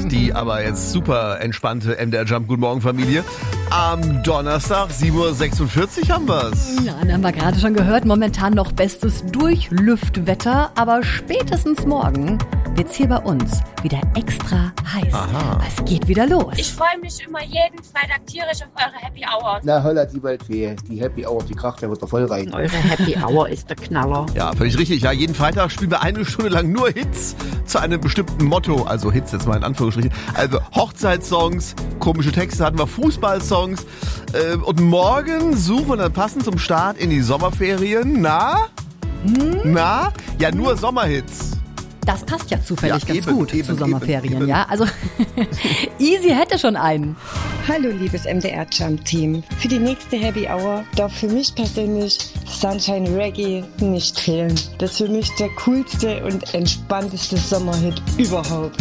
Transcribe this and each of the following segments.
die aber jetzt super entspannte MDR Jump Guten Morgen Familie. Am Donnerstag, 7.46 Uhr haben wir's. Ja, dann haben wir gerade schon gehört, momentan noch bestes Durchlüftwetter, aber spätestens morgen wird's hier bei uns wieder extra heiß. Aha. Es geht wieder los. Ich freue mich immer jeden Freitag tierisch auf eure Happy Hour. Na, holla die Waldfee. Die Happy Hour, die kracht ja wieder voll rein. Eure Happy Hour ist der Knaller. Ja, völlig richtig. Ja, jeden Freitag spielen wir 1 Stunde lang nur Hits zu einem bestimmten Motto. Also Hits jetzt mal in Anführungsstrichen. Also Hochzeitssongs, komische Texte hatten wir, Fußballsongs. Und morgen suchen wir dann passend zum Start in die Sommerferien. Na? Ja, nur Sommerhits. Das passt ja zufällig Ja, ganz eben, gut zu Sommerferien, eben. ja? Also Easy hätte schon einen. Hallo liebes MDR Jump Team. Für die nächste Happy Hour darf für mich persönlich Sunshine Reggae nicht fehlen. Das ist für mich der coolste und entspannteste Sommerhit überhaupt.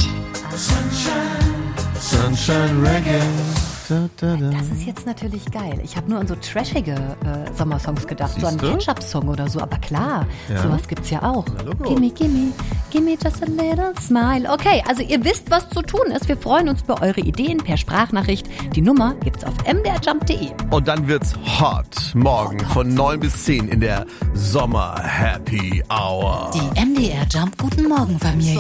Sunshine Reggae. Das ist jetzt natürlich geil. Ich habe nur an so trashige Sommersongs gedacht, so an Siehste? Ketchup-Song oder so. Aber klar, Ja. sowas gibt's ja auch. Na, Logo. Gimme, gimme, gimme just a little smile. Okay, also ihr wisst, was zu tun ist. Wir freuen uns über eure Ideen per Sprachnachricht. Die Nummer gibt's auf mdrjump.de. Und dann wird's hot. Morgen von 9 bis 10 in der Sommer Happy Hour. Die MDR Jump Guten Morgen Familie.